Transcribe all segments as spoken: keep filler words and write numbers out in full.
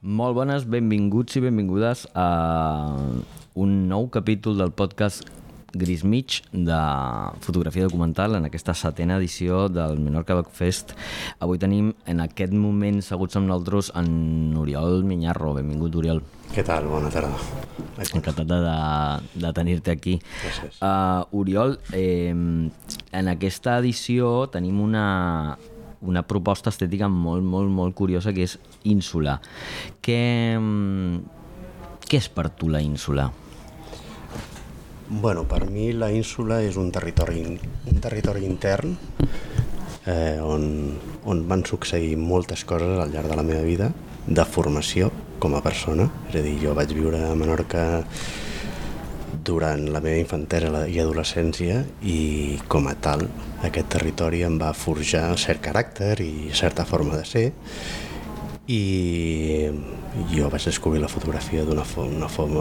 Molt bones, benvinguts i benvingudes a un nou capítol del podcast Gris Mig de fotografia documental en aquesta setena edició del Menorca Doc Fest. Avui tenim en aquest moment seguts amb nosaltres en Oriol Miñarro. Benvingut, Oriol. Què tal? Bona tarda. Encantat de, de tenir-te aquí. Gràcies. Uh, Oriol, eh, en aquesta edició tenim una... una proposta estètica molt, molt, molt curiosa, que és Ínsula. Què, què és per tu la Ínsula? Bueno, per mi la Ínsula és un territori, un territori intern eh, on, on van succeir moltes coses al llarg de la meva vida, de formació com a persona. És a dir, jo vaig viure a Menorca durant la meva infantesa i adolescència i com a tal aquest territori em va forjar cert caràcter i certa forma de ser, i jo vaig descobrir la fotografia d'una forma, forma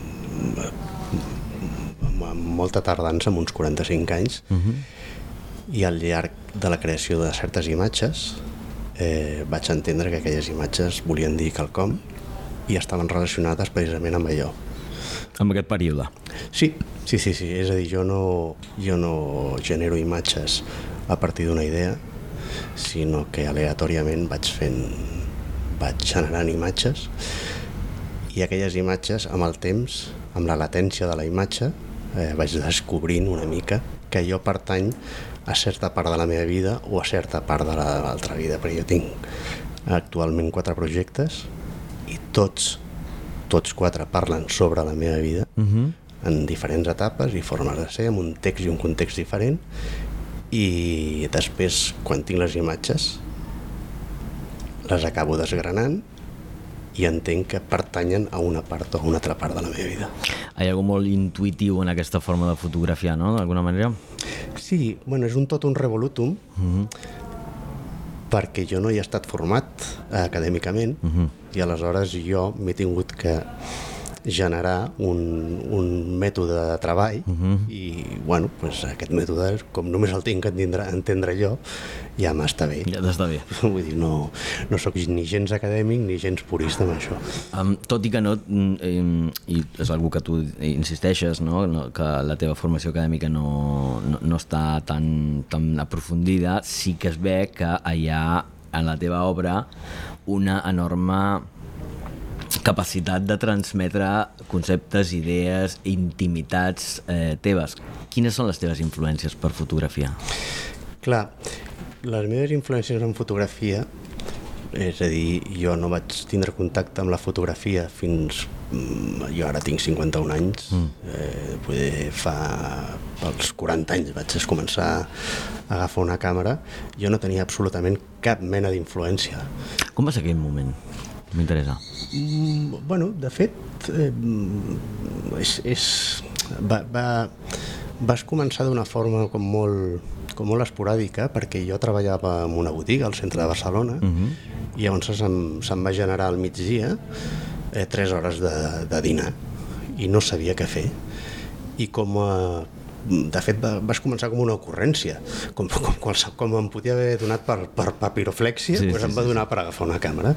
amb molta tardança, amb uns quaranta-cinc anys, uh-huh. I al llarg de la creació de certes imatges eh, vaig entendre que aquelles imatges volien dir quelcom i estaven relacionades precisament amb allò. Amb aquest període? Sí, sí, sí, sí. És a dir, jo no, jo no genero imatges a partir d'una idea, sinó que aleatòriament vaig fent, vaig generant imatges, i aquelles imatges, amb el temps, amb la latència de la imatge, eh, vaig descobrint una mica que jo pertany a certa part de la meva vida o a certa part de l'altra vida, perquè jo tinc actualment quatre projectes i tots tots quatre parlen sobre la meva vida, uh-huh. en diferents etapes i formes de ser, amb un text i un context diferent, i després, quan tinc les imatges, les acabo desgranant i entenc que pertanyen a una part o a una altra part de la meva vida. Hi ha algú molt intuïtiu en aquesta forma de fotografiar, no?, d'alguna manera? Sí, bueno, és un tot un revolutum, uh-huh. perquè jo no hi he estat format acadèmicament, uh-huh. i aleshores jo m'he tingut que generar un, un mètode de treball, uh-huh. i bueno, pues aquest mètode, com només el tinc que entendre, entendre jo, ja m'està bé. Ja t'està bé. Vull dir, no, no soc ni gens acadèmic ni gens purista amb això. Um, tot i que no, eh, i és algo que tu insisteixes, no? No, que la teva formació acadèmica no, no, no està tan, tan aprofundida, sí que es ve que hi ha en la teva obra una enorme capacitat de transmetre conceptes, idees, intimitats eh, teves. Quines són les teves influències per fotografiar? Clar, les meves influències en fotografia, és a dir, jo no vaig tindre contacte amb la fotografia fins... Jo ara tinc cinquanta-un anys, mm. eh, poder fa... als quaranta anys vaig començar a agafar una càmera, jo no tenia absolutament cap mena d'influència. Com va ser aquell moment? M'interessa. Mm, bueno, de fet, eh, és, és, va, va, vas començar d'una forma com molt, com molt esporàdica, perquè jo treballava en una botiga al centre de Barcelona, uh-huh. i llavors se'm, se'm va generar al migdia eh, tres hores de, de dinar, i no sabia què fer. I com a... De fet, va, vas començar com una ocurrència, com, com, com, com em podia haver donat per, per papiroflèxia, sí, doncs sí, em va donar sí. per agafar una càmera.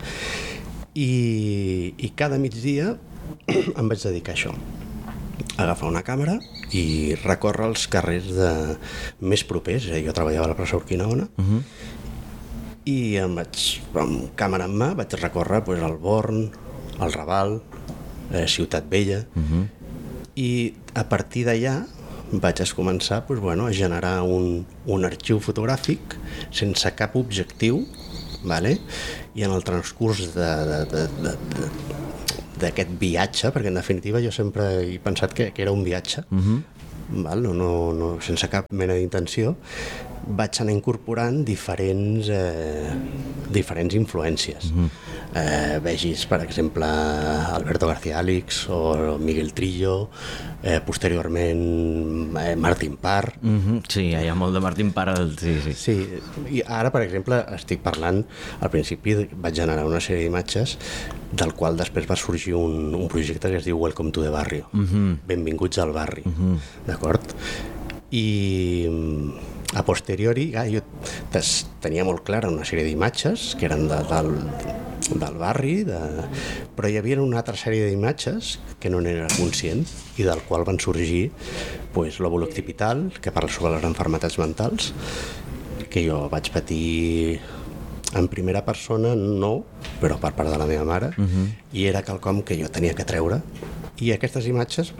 I, i cada migdia em vaig dedicar a això, a agafar una càmera i recórrer els carrers de, més propers. Jo treballava a la plaça Urquinaona, uh-huh. i em vaig, amb càmera en mà vaig recórrer pues, el Born, el Raval, eh, Ciutat Vella, uh-huh. i a partir d'allà vaig començar pues, bueno, a generar un, un arxiu fotogràfic sense cap objectiu, vale? I en el transcurs de, de, de, de, de, d'aquest viatge, perquè en definitiva jo sempre he pensat que, que era un viatge, uh-huh. val? No, no, no, sense cap mena d'intenció, vaig anar incorporant diferents, eh, diferents influències. Uh-huh. Eh, vegis, per exemple, Alberto García Alix o Miguel Trillo, eh, posteriorment eh, Martin Parr. Uh-huh. Sí, hi ha molt de Martin Parr. Sí, sí. Sí, i ara, per exemple, estic parlant, al principi vaig generar una sèrie d'imatges del qual després va sorgir un, un projecte que es diu Welcome to the Barrio. Uh-huh. Benvinguts al barri, uh-huh. d'acord? I a posteriori ja, jo tenia molt clara una sèrie d'imatges que eren de, del, del barri, de... però hi havia una altra sèrie d'imatges que no n'era conscient i del qual van sorgir pues, l'òvul occipital, que parla sobre les malalties mentals, que jo vaig patir en primera persona, no, però per part de la meva mare, uh-huh. i era quelcom que jo tenia que treure. I aquestes imatges,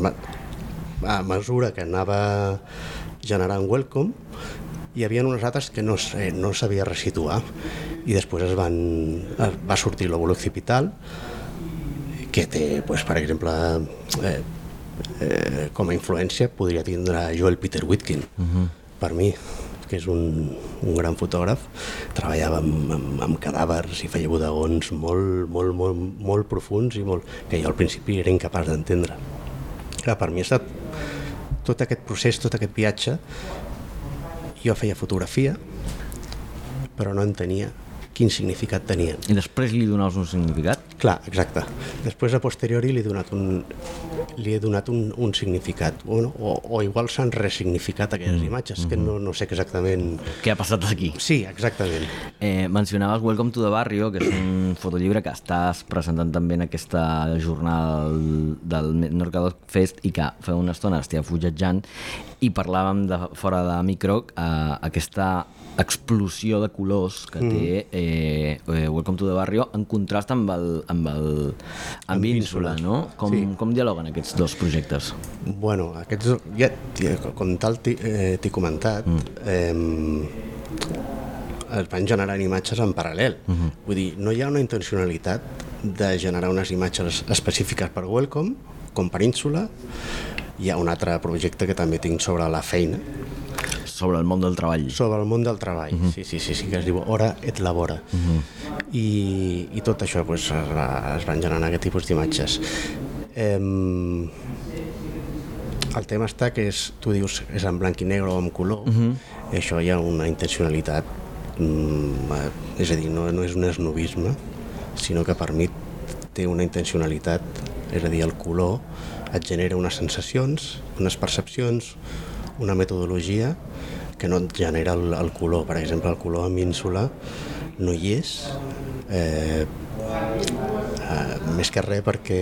a mesura que anava generant Welcome, hi havia unes altres que no, no sabia resituar. I després es van, es va sortir l'òvul occipital, que té, pues, per exemple, eh, eh, com a influència podria tindre Joel Peter Witkin, uh-huh. per mi, que és un, un gran fotògraf. Treballava amb, amb, amb cadàvers i feia bodegons molt, molt, molt, molt profunds i molt, que jo al principi era incapaç d'entendre. Clar, per mi ha estat tot aquest procés, tot aquest viatge. Jo feia fotografia, però no entenia quin significat tenien. I després li donaves un significat? Clar, exacte. Després, a posteriori, li he donat un, li he donat un, un significat. O, o, o igual s'han resignificat aquelles mm. imatges, que no, no sé exactament... Què ha passat aquí? Sí, exactament. Eh, mencionaves Welcome to the Barrio, que és un fotollibre que estàs presentant també en aquesta jornada del, del Menorca Dog Fest i que fa una estona estia fulletjant i parlàvem de, fora de micro eh, aquesta explosió de colors que té eh, eh, Welcome to the Barrio en contrast amb el amb, el, amb, amb Ínsula, no? Com, sí. com dialoguen aquests dos projectes? Bueno, aquests, ja, com tal t'he eh, comentat, mm. eh, es van generant imatges en paral·lel. Mm-hmm. Vull dir, no hi ha una intencionalitat de generar unes imatges específiques per Welcome, com per Ínsula. Hi ha un altre projecte que també tinc sobre la feina, sobre el món del treball. Sobre el món del treball, uh-huh. sí, sí, sí, sí, que es diu Hora et Labora. Uh-huh. I, I tot això pues, es, va, es van generant aquest tipus d'imatges. Eh, el tema està que és, tu dius, és en blanc i negre o en color, uh-huh. i això hi ha una intencionalitat, mm, és a dir, no, no és un esnovisme, sinó que per mi té una intencionalitat, és a dir, el color et genera unes sensacions, unes percepcions, una metodologia que no et genera el, el color. Per exemple, el color amb Ínsula no hi és, eh, eh, més que res perquè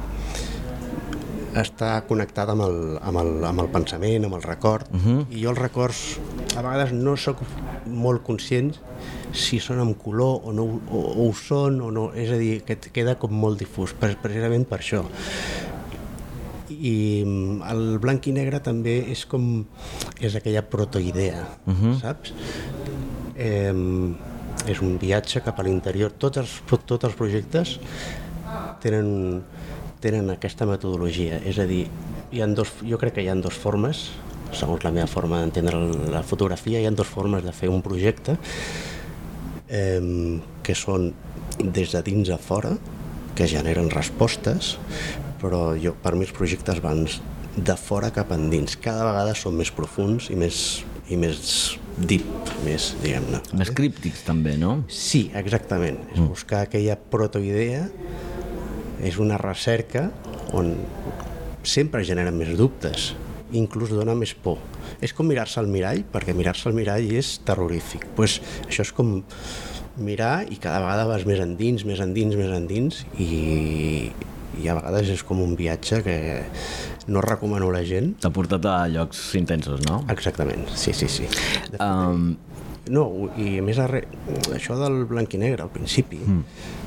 està connectada amb el, amb el, amb el pensament, amb el record, uh-huh. i jo els records a vegades no sóc molt conscient si són amb color o no o, o ho són o no, és a dir, que queda com molt difús, precisament per això. I el blanc i negre també és com és aquella protoidea, uh-huh. saps? Eh, és un viatge cap a l'interior. Tots els, tots els projectes tenen, tenen aquesta metodologia, és a dir, hi ha dos, jo crec que hi ha dues formes, segons la meva forma d'entendre la fotografia, hi ha dues formes de fer un projecte eh, que són des de dins a fora, que generen respostes, però jo, per mi els projectes van de fora cap endins. Cada vegada són més profunds i més, i més deep, més, diguem-ne. Més críptics també, no? Sí, exactament. Mm. És buscar aquella protoidea, és una recerca on sempre generen més dubtes, inclús dona més por. És com mirar-se al mirall, perquè mirar-se al mirall és terrorífic. Pues això és com mirar i cada vegada vas més endins, més endins, més endins i... i a vegades és com un viatge que no recomano a la gent. T'ha portat a llocs intensos, no? Exactament, sí, sí, sí. De fet, um... No, i a més arre... això del blanc i negre al principi mm.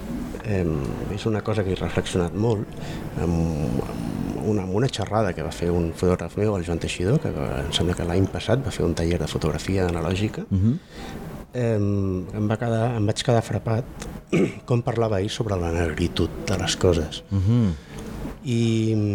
eh, és una cosa que he reflexionat molt amb, amb, una, amb una xerrada que va fer un fotògraf meu, el Joan Teixidor, que em sembla que l'any passat va fer un taller de fotografia analògica. Mm-hmm. Eh, em, va quedar, em vaig quedar frapat com parlava ell sobre la negritud de les coses. Uh-huh. I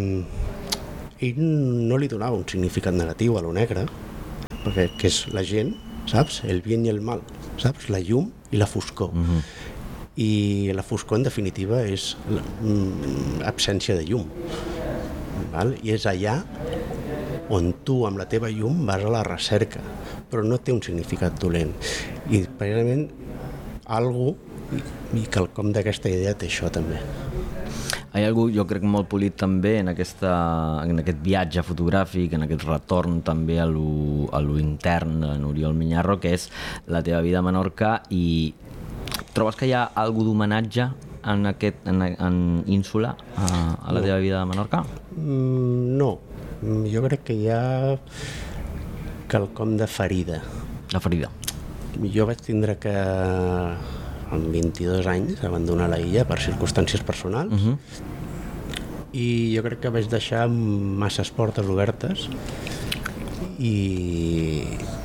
ell no li donava un significat negatiu a lo negre, perquè que és la gent, saps? El bien i el mal, saps? La llum i la foscor. Uh-huh. I la foscor, en definitiva, és l'absència de llum. Val? I és allà on tu, amb la teva llum, vas a la recerca, però no té un significat dolent. I precisament algú i, i quelcom d'aquesta idea té això també. Hi ha algú, jo crec, molt polit també en, aquesta, en aquest viatge fotogràfic, en aquest retorn també a lo, a lo intern de n'Oriol Miñarro, que és la teva vida a Menorca i trobes que hi ha alguna d'homenatge en, aquest, en, en Ínsula a, a la No. teva vida a Menorca? Mm, no, jo crec que hi ha quelcom de ferida. La ferida. Jo vaig tindre que, amb vint-i-dos anys, abandonar la illa per circumstàncies personals, Uh-huh. i jo crec que vaig deixar masses portes obertes i,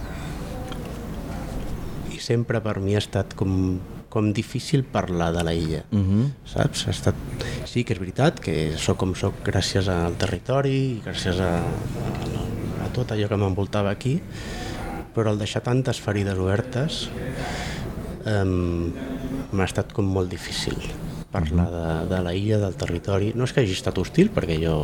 i sempre per mi ha estat com, com difícil parlar de la illa, Uh-huh. saps? Ha estat... Sí que és veritat que sóc com sóc gràcies al territori i gràcies a, a, a tot allò que m'envoltava aquí, però al deixar tantes ferides obertes um, m'ha estat com molt difícil parlar de, de la illa, del territori. No és que hagi estat hostil, perquè jo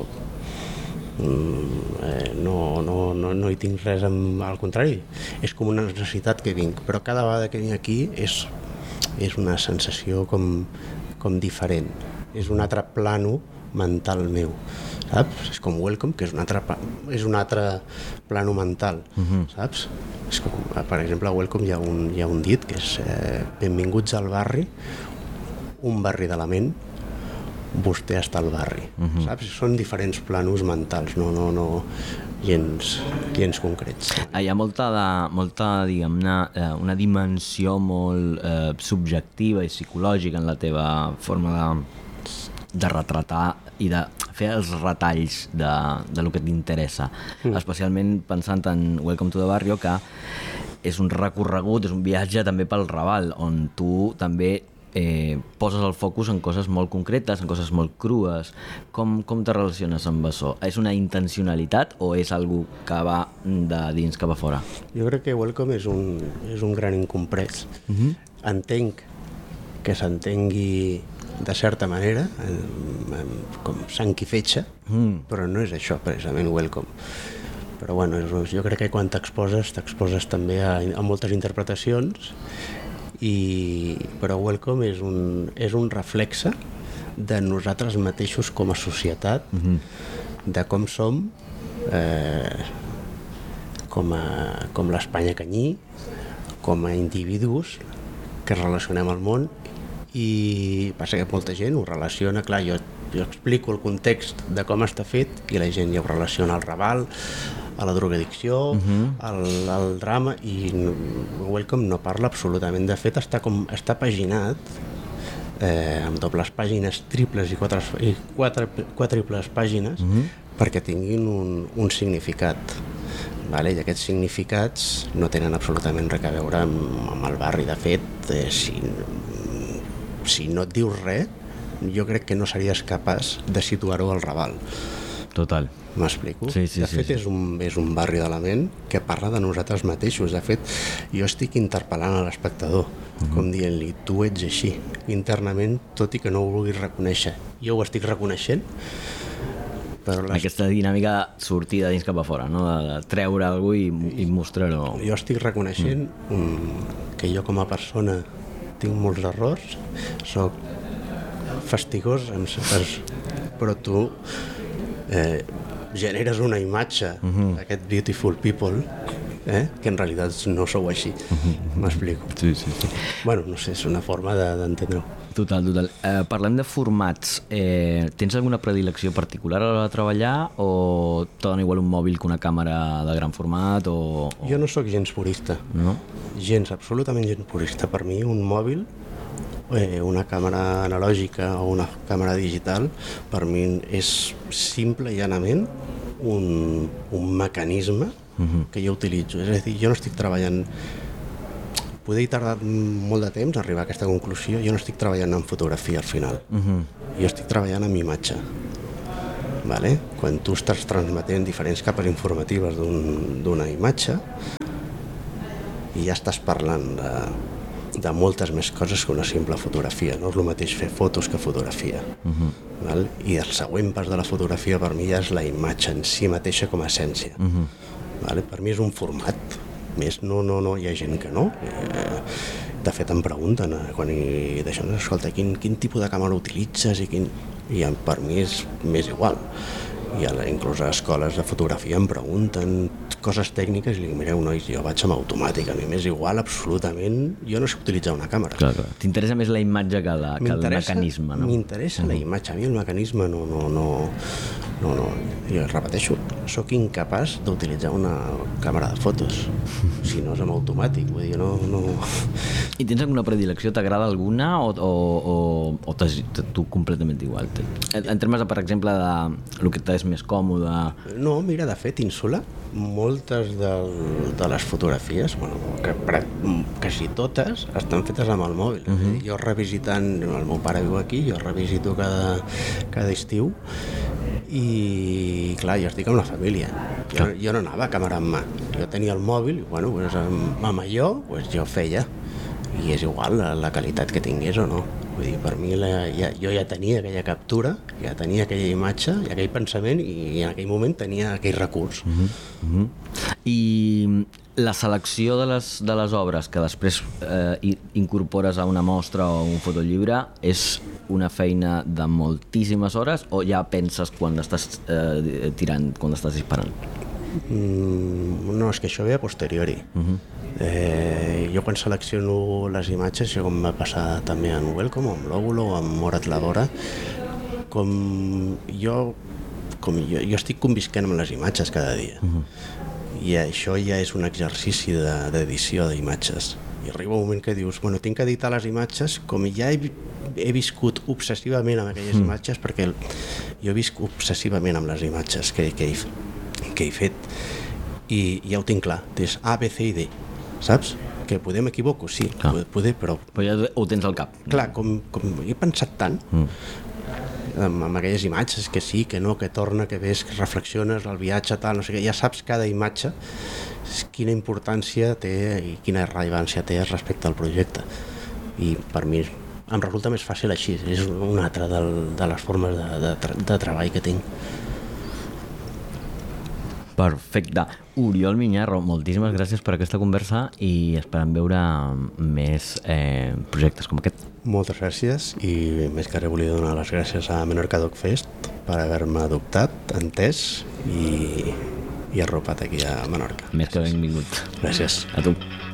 mm, eh, no, no, no, no hi tinc res, amb, al contrari, és com una necessitat que vinc, però cada vegada que vinc aquí és, és una sensació com, com diferent, és un altre plano mental meu, saps? És com Welcome, que és un altre, és un altre plano mental, uh-huh. saps? És com, per exemple, a Welcome hi ha un, hi ha un dit que és eh, benvinguts al barri, un barri de la ment, vostè està al barri, uh-huh. saps? Són diferents planos mentals, no, no, no gens, gens concrets. Hi ha molta, de, molta diguem-ne, eh, una dimensió molt eh, subjectiva i psicològica en la teva forma de, de retratar i de fer els retalls de, de lo que t'interessa, mm. especialment pensant en Welcome to the Barrio, que és un recorregut, és un viatge també pel Raval, on tu també eh, poses el focus en coses molt concretes, en coses molt crues. Com, com te relaciones amb això? És una intencionalitat o és algo que va de dins cap a fora? Jo crec que Welcome és un, és un gran incomprès. Uh-huh. Entenc que s'entengui de certa manera, en, en, com sang i fetge, mm. però no és això, precisament, Welcome. Però bueno, és, jo crec que quan t'exposes, t'exposes també a, a moltes interpretacions, i, però Welcome és un, és un reflexe de nosaltres mateixos com a societat, mm-hmm. de com som, eh, com, a, com l'Espanya canyí, com a individus que relacionem al món, i passa que molta gent ho relaciona, clar, jo, jo explico el context de com està fet i la gent ja ho relaciona al Raval, a la drogadicció, uh-huh. al, al drama, i Welcome no parla absolutament. De fet, està, com, està paginat eh, amb dobles pàgines, triples i quatre, i quatre, quàtriples pàgines, uh-huh. perquè tinguin un, un significat. Vale? I aquests significats no tenen absolutament res a veure amb, amb el barri. De fet, eh, si, si no et dius res, jo crec que no series capaç de situar-ho al Raval. Total. M'explico? Sí, sí, de fet, sí, sí. És, un, és un barri de la ment que parla de nosaltres mateixos. De fet, jo estic interpel·lant a l'espectador, uh-huh. com dient-li, tu ets així, internament, tot i que no ho vulguis reconèixer. Jo ho estic reconeixent, però... Les... Aquesta dinàmica de sortir de dins cap a fora, no? De treure alguna cosa i, i mostrar-ho. Jo estic reconeixent mm. um, que jo com a persona tinc molts errors, soc fastigós, però tu eh, generes una imatge uh-huh. d'aquest beautiful people, eh, que en realitat no sou així. Uh-huh. M'explico. Sí, sí, sí. Bueno, no sé, és una forma de, d'entendre-ho. Total, total. Eh, parlem de formats. Eh, tens alguna predilecció particular a l'hora de treballar o te dona igual un mòbil que una càmera de gran format? O, o... Jo no sóc gens purista. No? Gens, absolutament gens purista. Per mi un mòbil, eh, una càmera analògica o una càmera digital, per mi és simple i llanament un, un mecanisme uh-huh. que jo utilitzo. És a dir, jo no estic treballant... Poder tardar molt de temps a arribar a aquesta conclusió. Jo no estic treballant en fotografia al final. Uh-huh. Jo estic treballant amb imatge. Vale? Quan tu estàs transmetent diferents capes informatives d'un, d'una imatge i ja estàs parlant de, de moltes més coses que una simple fotografia. No és el mateix fer fotos que fotografia. Uh-huh. Val? I el següent pas de la fotografia per mi ja és la imatge en si mateixa com a essència. Uh-huh. Vale? Per mi és un format. Més no, no, no, hi ha gent que no. De fet em pregunten quan hi deixen, escolta, quin, quin tipus de càmera utilitzes i, quin... I per mi és més igual. i a la, inclús a escoles de fotografia em pregunten coses tècniques i li dic, mireu nois, jo vaig amb automàtic, a mi m'és igual absolutament, jo no sé utilitzar una càmera. Clar, clar. T'interessa més la imatge que, la, que el mecanisme, no? M'interessa la imatge, a mi el mecanisme no, no, no, no, no. Jo repeteixo, sóc incapaç d'utilitzar una càmera de fotos, si no és amb automàtic, vull dir, no... no... I tens alguna predilecció? T'agrada alguna o, o, o, o t'has, tu completament igual? En, en termes, de, per exemple, de el que t'és més còmode... No, mira, de fet, Insula, moltes de, de les fotografies, bueno, que, quasi totes, estan fetes amb el mòbil. Uh-huh. Jo revisitant, el meu pare viu aquí, jo revisito cada, cada estiu i, clar, jo estic amb la família. Jo, jo no anava a càmera en mà. Jo tenia el mòbil i, bueno, pues, amb, amb allò pues, jo feia. I és igual la, la qualitat que tingués o no. Vull dir, per mi la, ja, jo ja tenia aquella captura, ja tenia aquella imatge i aquell pensament i en aquell moment tenia aquell recurs. Uh-huh. Uh-huh. I la selecció de les, de les obres que després eh, incorpores a una mostra o un fotollibre és una feina de moltíssimes hores o ja penses quan estàs eh, tirant, quan estàs disparant? Mm, no, és que això ve a posteriori. Uh-huh. Eh, jo quan selecciono les imatges, això com va passar també en Welcome, amb l'Òvulo o amb Morat Labora, com jo, com jo, jo estic convisquent amb les imatges cada dia. Uh-huh. I això ja és un exercici d'edició d'imatges. I arriba un moment que dius, bueno, tinc que editar les imatges, com ja he, he viscut obsessivament amb aquelles mm. imatges, perquè el, jo visc obsessivament amb les imatges que, que, he, que he fet, i ja ho tinc clar, és A, B, C i D, saps? Que podem equivoco, sí, ah. poder, però... Però ja ho tens al cap. Clar, com, com he pensat tant, mm. amb, amb aquelles imatges, que sí, que no, que torna, que ves, que reflexiones, el viatge, tal, no sé què, ja saps cada imatge quina importància té i quina rellevància té respecte al projecte. I per mi em resulta més fàcil així, és una altra del, de les formes de, de, de treball que tinc. Perfecte. Oriol Miñarro, moltíssimes gràcies per aquesta conversa i esperem veure més eh, projectes com aquest. Moltes gràcies i més que res volia donar les gràcies a Menorca Dog Fest per haver-me adoptat, entès i, i arropat aquí a Menorca. Més que benvingut. Gràcies. A tu.